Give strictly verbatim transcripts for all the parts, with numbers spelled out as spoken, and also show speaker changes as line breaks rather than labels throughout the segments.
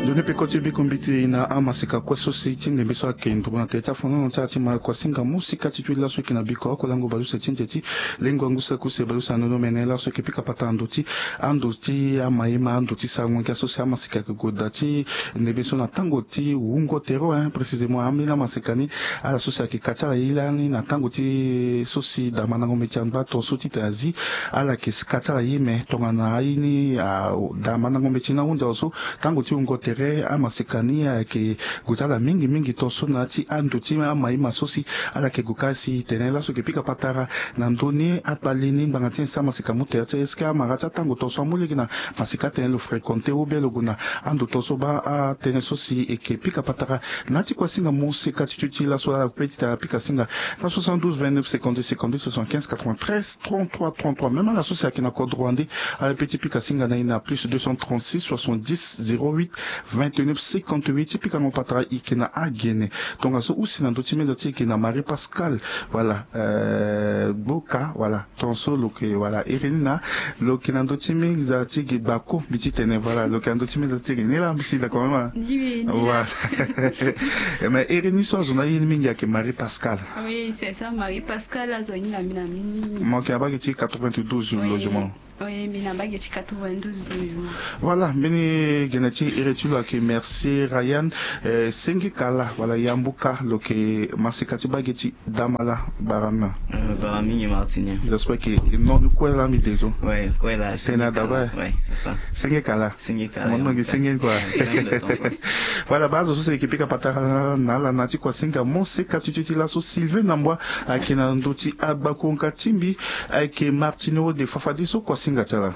Jone pe kote bi kumbiti na amasika kwa sosi tinde biso akendo na teta fono na tati ma kwa singa musika titula so kina biko ko lango balusa tinteti lengo ngusa kuse balusa no menela so kipika patandoti andoti amaima andoti sango kwa sosi amasika kodati ne biso na tangoti ungo tero hein précisément amina masikani ala sosi akikatala ilani na tangoti sosi da manango mechamba to soti tazi ala kiskatala yime tongana aini da manango mechina unja so tangoti ungo tere amasikani ke gutala mingi mingi toso na ti anduti ama ima sosi ala ke gukasi tenela so ke pika patara na ndoni apalini bangati sama sikamute ate eska marata tango toso amuligi na masika tenelo fréquenter ou belo guna andu toso ba a tene sosi e ke pika patara na ti kwa singa musika tituti la so ala petita pika singa na soixante-douze vingt-neuf cinquante-deux cinquante-deux soixante-quinze quatre-vingt-treize trente-trois trente-trois même la sosi akina code rwandais ala petit pika singa na ina plus deux cent trente-six soixante-dix zéro huit vingt-neuf cinquante-huit typiquement mon patra ikena agene donc aso aussi na ndoti mezo tikena Marie Pascal voilà euh boka voilà tonso loke voilà Irina loke na ndoti mezo tiki bako bititene voilà loke ndoti mezo tiki ni la mbisi da quand même voilà mais Irina so zona yini mingi ke Marie Pascal
oui c'est ça Marie Pascal azoni na mina mini
moi qui a bagati quatre-vingt-douze logement.
Oui, mais là-bas, il y a quatre-vingt-douze logements.
Voilà, beni geneti iretu la ke merci Ryan euh, sengi kala voilà yambuka lo ke masikati bageti damala barama
euh, barami et martinier.
J'espère que non du quoi là mi déso.
Ouais, quoi là.
C'est nada ouais.
Ouais, c'est ça.
Sengi kala.
Sengi kala.
Mon nom sengi quoi. Voilà base so c'est équipe ka patara na la nati kwa singa mosika tituti la so Sylvain Nambwa akina ndoti abakonka timbi ake Martino de Fafadiso kwa singatala.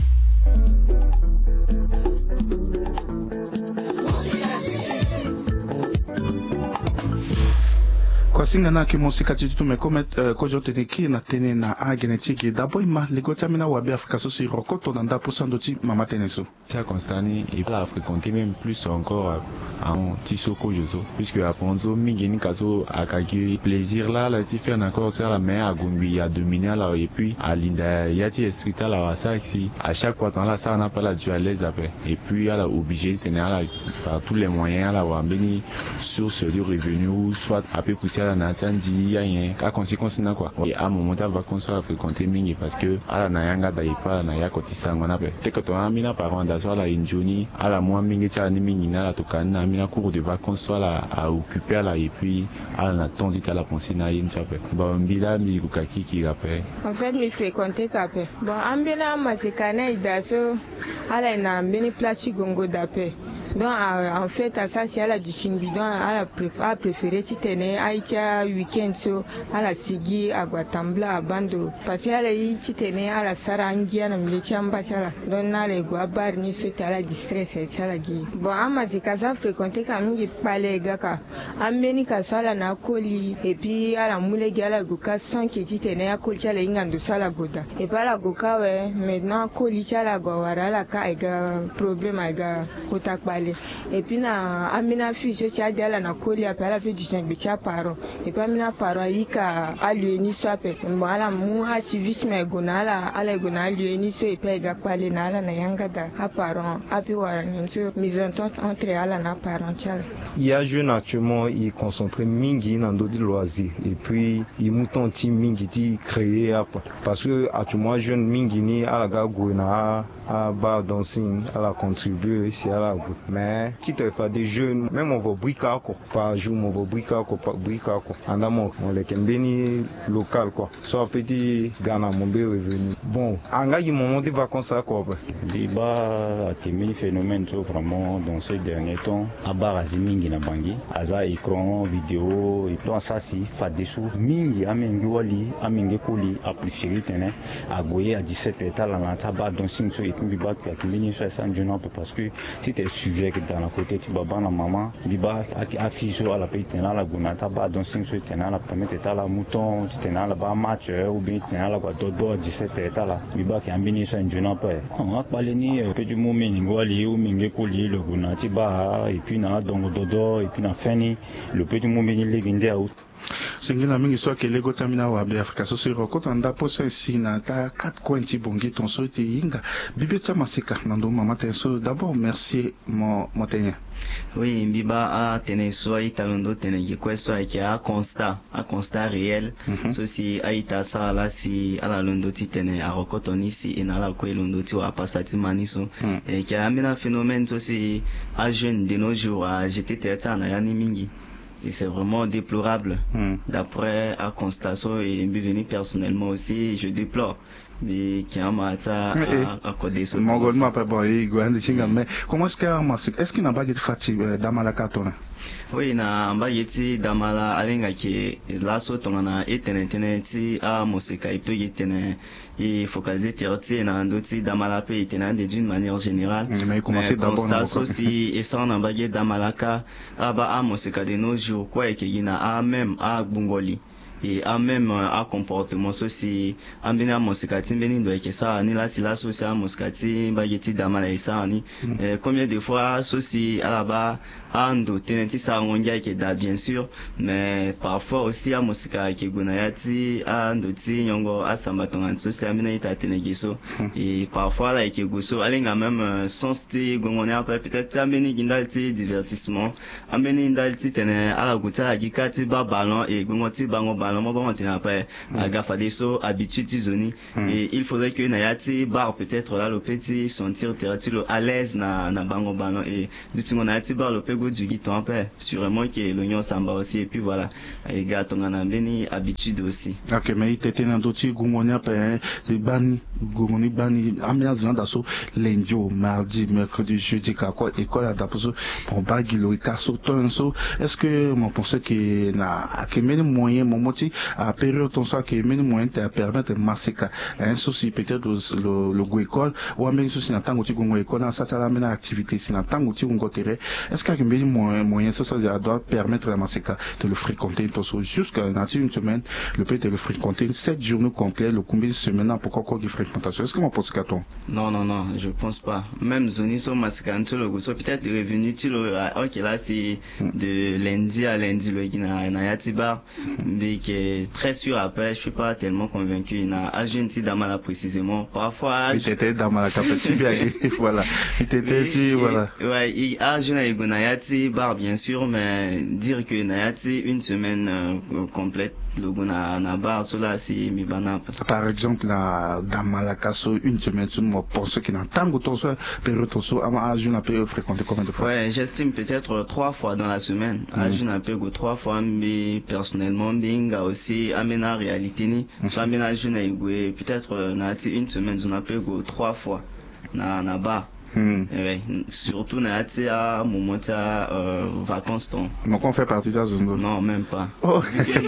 Kwa singa na kimusika titu me comme ko jote neki na tene na a genetique d'abord ma legota mina wa be Afrika so si rokoto na ndapo sandoti mama teneso.
Ça constani et la fréquenter même plus encore en tisoko joso puisque à Ponzo mingeni kaso akaki plaisir là la ti faire encore sur la main à Gombi à dominer là et puis à Linda yati escrita là ça si à chaque fois dans là ça on n'a pas la dû à l'aise après et puis à la obligé tenir là par tous les moyens là wa béni sur ce de revenu soit à peu pousser la natandi ya yen ka conséquence na quoi et à moment ta va construire fréquenter mingi parce que à la nayanga daipa na ya kotisa ngona pe te que toi amina par onda soit la injoni à la moi mingi ta ni mingi na la tokana amina cours de vacances soit la à occuper là et puis à la tandi ta la pensée na yin chape bon bila mi kukaki ki rappelle
en fait mi fréquenter kape bon ambina masikana idaso ala na mbini plachi gongo dape donc en fait à ça c'est à la du chingbi donc à la préféré préféré si tenait aïcha week-end so à la sigi à Guatambla à Bando parce que à la yi si tenait à la sarangia na mile chamba chala donc na le guabar ni so à la distress chala gi bon amazi kaza fréquenter kamingi pale gaka ambeni kasala na koli et puis à la mule gala guka son qui si tenait à koli chala ingando sala goda et pas la guka ouais maintenant koli chala gawara la ka ega problème ega kotak et puis na amina fils ci a dala na koli a pala fi du cinq bicha paro et puis amina paro yika alueni so ape mbala mu ha civisme gonala ala gonala alueni so et puis ga pale na ala na yanga da ha paro api wara nyonso mise en temps entre ala na parental.
Il y a jeune actuellement il concentré mingi dans d'autres loisirs et puis il mouton ti mingi ti créer parce que actuellement jeune mingi ni ala ga gona à bas dancing à la contribuer c'est à la mais si tu fais des jeunes même on va briquer quoi par jour on va briquer quoi par briquer quoi en amont on les kembeni local quoi soit petit Ghana mon bé revenu bon en gars il moment de vacances à quoi
débat qui est phénomène tout vraiment dans ces derniers temps à barazi mingi na bangi aza écran vidéo et donc ça si fa des sous mingi amengi wali amengi kuli a préféré tenir à goyer à dix-sept états là na taba dancing so et puis ba qui mini so ça je n'en peux parce que si tu es sujet que dans la côté tu baba na maman biba affiche à la petite na la gunata ba dancing so tenir la première état la mouton tu tenir la ba match ou bien tenir la quoi dodo dix-sept états là biba qui ambini so je n'en peux on va parler ni peu du moment ni wali ou mingi kuli le gunati ba et puis na donc dodo et puis na fini le petit moment ni legende out
singina mingi so ke lego tamina wa be Afrika so so roko tanda posa sina ta quatre coins ti bongi ton so ti inga bibeta masika nando mama te so d'abord merci mon motenye.
Oui, Mbiba a tenu soit italondo tenu qui soit qui a constat, un constat réel. Mm-hmm. Ceci a été ça là si à la londo ti tenu à recotoni si et na la quoi londo ti wa passati maniso et qui a amené un phénomène aussi à jeune de nos jours à jeter théâtre na yani mingi. Et c'est vraiment déplorable. Mm. D'après un constat so et Mbiveni personnellement aussi je déplore. Mais qui a mata à côté de
mon gouvernement pas bon il gouverne chinga mais comment est-ce que est-ce qu'il n'a pas de fatigue dans la carton?
Oui na mbageti damala alenga ki laso tongana etene teneti a musika ipe yetene et focaliser terti na ndoti damala pe etene d'une manière générale
mais commencer d'abord
na aussi et ça na mbage damalaka aba a musika de nos jours quoi et kina a même a bungoli et a même un comportement ceci ambina musikati mbeni ndo eke ça ni la sila soci a musikati mbageti damala isa ni combien de fois ceci à la bas ando tenenti sa ngonga ke da bien sûr mais parfois aussi a musika ke gunayati ando ti nyongo asamba tonga soci amina ita tenegiso et parfois là ke guso alinga même sens ti gongone après peut-être ameni gindalti divertissement ameni ndalti tene ala guta gikati ba ballon et gongoti bango ballon mo bon tene après aga fadeso habitude zoni et il faudrait que nayati bar peut-être là le petit sentir tertilo à l'aise na na bango ballon et du tingonati bar le du guiton après sûrement que l'union samba aussi et puis voilà et gars on a beni habitude aussi.
OK mais il était dans d'autres goumonia pe bani goumoni bani amia zona daso lundi mardi mercredi jeudi quoi école adaptation pour bagilo kaso tonso est-ce que mon pensée que na que meni moyen mon moti à période ton ça que meni moyen te permettre masika un souci peut-être le le go école ou même souci na tango ti gongo école na ça la mena activité si na tango ti gongo terrain est-ce que mais moyen moyen ça ça doit permettre à Masika de le fréquenter jusqu'à une semaine le peut de le fréquenter sept journées complètes le combien de semaines pourquoi quoi qui fréquentation est-ce que mon pense qu'à toi?
Non non non je pense pas même zoni so Masika le go so peut-être revenu tu le OK là c'est de lundi à lundi le gina na yatiba mais que très sûr après je suis pas tellement convaincu na agenti damala précisément parfois
il était damala capacité bien voilà il était voilà
ouais il a jeune Nayati bar bien sûr mais dire que Nayati une semaine euh, complète le guna na bar cela c'est mi bana
par exemple la damalakaso une semaine tu me penses qu'il entend que ton so période ton so à jeune a peu fréquenter combien de fois?
Ouais j'estime peut-être trois fois dans la semaine à jeune a peu go trois fois mais personnellement binga aussi amena réalité ni so amena jeune a peut-être Nayati une semaine on a peu go trois fois na na bar. Hmm. Ouais, surtout na à moment à euh, vacances ton.
Donc on fait partie de ça zone.
Non, même pas.
Oh.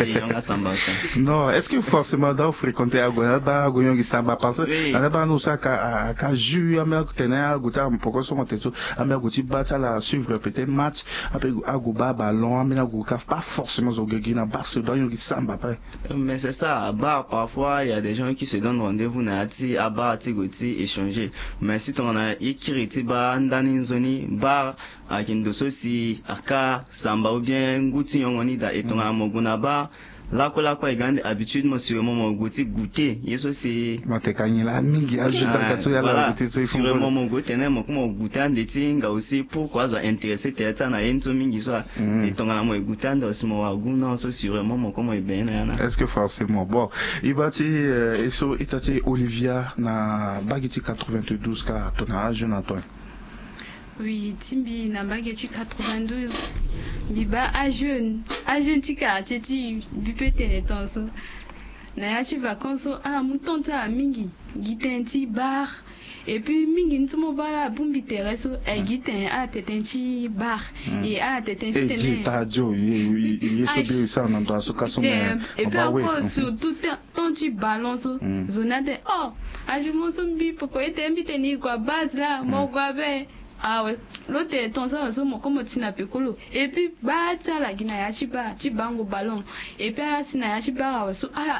Non, est-ce que forcément dans fréquenter à Goya ba Goyon qui samba parce que na ba nous ça ka ka ju amer tenir gouta pourquoi so monter so amer gouti battre la suivre peut-être match après à Goba ballon amer Goka pas forcément zo gina Barcelone qui samba après.
Mais c'est ça, à bar parfois il y a des gens qui se donnent rendez-vous na ati à bar ati gouti échanger. Mais si on a kiriti ba ndani nzoni ba akindo sosi aka samba ou bien ngouti yongoni da etonga moguna ba la ko la ko igande habitude monsieur momo gouti goûter yeso c'est
matekanyila mingi ajouta kaso ya la goûter so il faut
vraiment momo goûter na mo ko goûter ndeti nga aussi pourquoi ça intéressé teta na enzo mingi so etonga na mo goûter ndo simo wa guna so sûrement mo ko mo ibena na
est-ce que forcément bon ibati eso itati Olivia na bagiti quatre-vingt-douze ka tona Jonathan.
Oui, Timbi Nambageti quatre-vingt-douze. Biba à jeune. À jeune tika, titi, bipé télétonso. Nayachi vacances à mouton ta mingi. Gitenti bar. Et puis mingi ntumo bala bumbi tereso et gitin à tetenchi bar. Et à tetenchi
tene. Et gita jo, il est sobi ça nan doit so kaso mais.
Et puis encore sur tout temps tu balances zona de oh, à je m'en sombi popo et t'invite ni quoi base là, mon quoi ben. Ah ouais, l'autre ton ça so mo comme tina pekolo et puis ba tia la gina ya chiba chibango ballon et puis ala sina ya chiba wa so ala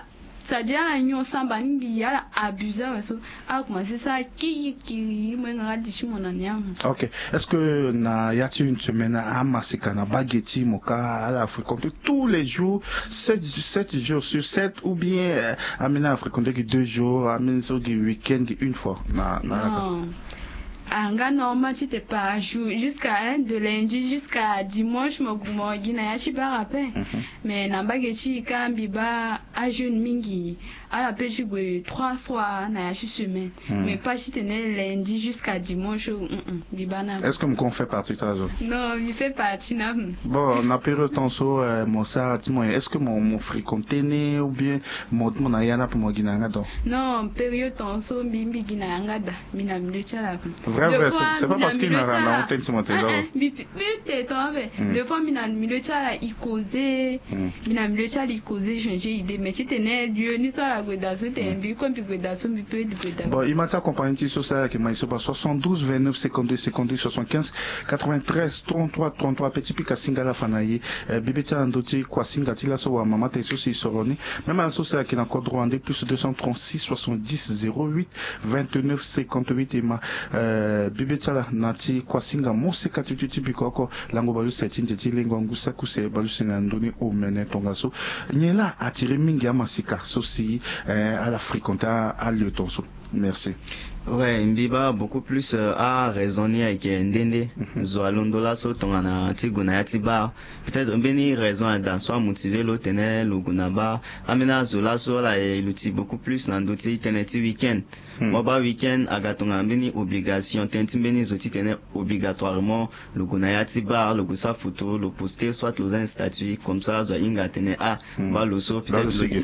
ça dit à l'union samba n'bi à abuser so a commencé ça qui qui me n'a dit mon aniam.
Ok, est-ce que na yati une semaine à Masika na baguetti moka à la fréquenter tous les jours sept jours sur sept ou bien amena à fréquenter deux jours amena sur le week-end une fois na na
non. Un gars normal, tu t'es pas jusqu'à hein, de lundi jusqu'à dimanche, mon goumon, guinaya, tu pas rappel. Mais n'a pas que quand biba à jeune mingi, à la pêche trois fois, n'a pas semaine. Mais pas si tu lundi jusqu'à dimanche, biba n'a.
Est-ce que me fait partie de ça?
Non, il fait partie n'a.
Bon, na période en so, mon ça, dis-moi, est-ce que mon mon fréquenté né ou bien mon mon ayana pour mon guinanga donc?
Non, période en so, bimbi guinanga da, mina mluchala.
Vrai, vrai, c'est pas parce qu'il n'a rien à entendre sur mon téléphone.
Deux fois, mina mluchala, il causait, mina mluchala, il causait, changer idée, mais si tu n'es Dieu, ni soit la godasson, t'es un but, comme tu godasson, tu peux être.
Bon, il m'a dit accompagné sur ça, qui m'a dit soixante-douze, vingt-neuf, cinquante-deux, cinquante-deux, soixante-quinze, quatre-vingt-treize, trente-trois, trente-trois, petit pic à Singala Fanaye, Bibeta Andoti, quoi, Singati, la soa, maman, t'es aussi soroni, même à ça, qui n'a encore droit en plus deux cent trente-six, soixante-dix, zéro huit, vingt-neuf, cinquante-huit, et ma, Bibetala nati kwa singa mose katututi bikoko lango balu setin teti lengo ngusa kuse balu sinandoni o mene tongaso nyela atire mingi amasika sosi à la fréquenta à le tonso. Merci.
Ouais, Mbiba beaucoup plus euh, a raisonné avec Ndende, Zoalondola so tongana tiguna yatiba. Peut-être mbeni raison dans soit motivé l'autenel ou gunaba. Amena zola so la et l'outil beaucoup plus dans d'autres teneti week-end. Moba week-end agatonga mbeni obligation tenti mbeni zoti tene obligatoirement le gunayatiba, le gusa photo, le poster soit le statut comme ça zo inga tene a ba lo so peut-être